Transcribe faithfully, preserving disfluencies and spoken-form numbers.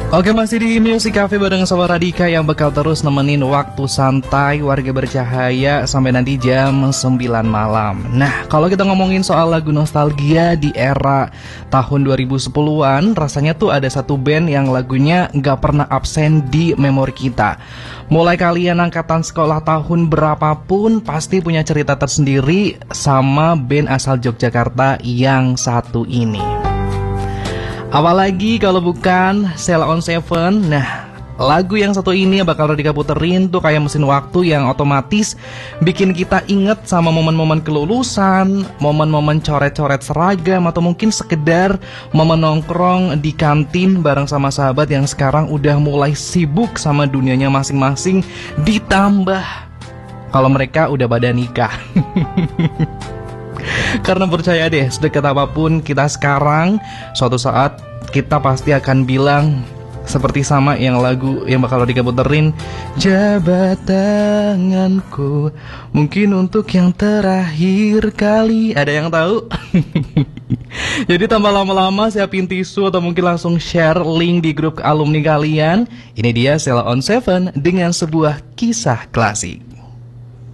Oke, masih di Music Cafe bareng sama Radika yang bakal terus nemenin waktu santai warga bercahaya sampai nanti jam sembilan malam. Nah, kalau kita ngomongin soal lagu nostalgia di era tahun dua ribu sepuluhan, rasanya tuh ada satu band yang lagunya gak pernah absen di memori kita. Mulai kalian angkatan sekolah tahun berapapun, pasti punya cerita tersendiri sama band asal Yogyakarta yang satu ini. Apalagi kalau bukan Sheila on Seven. Nah, lagu yang satu ini bakal Radika puterin tuh kayak mesin waktu yang otomatis bikin kita inget sama momen-momen kelulusan, momen-momen coret-coret seragam, atau mungkin sekedar momen nongkrong di kantin bareng sama sahabat yang sekarang udah mulai sibuk sama dunianya masing-masing. Ditambah kalau mereka udah pada nikah. Karena percaya deh, sedekat apapun kita sekarang, suatu saat kita pasti akan bilang seperti sama yang lagu yang bakal Radika puterin, jabat tanganku, mungkin untuk yang terakhir kali. Ada yang tahu? Jadi tambah lama-lama siapin tisu atau mungkin langsung share link di grup alumni kalian. Ini dia Sheila on Seven dengan sebuah kisah klasik.